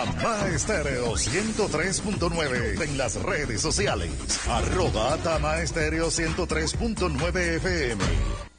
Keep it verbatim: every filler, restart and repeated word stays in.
Tama Estéreo ciento tres punto nueve en las redes sociales. Arroba Tama Estéreo ciento tres punto nueve F M.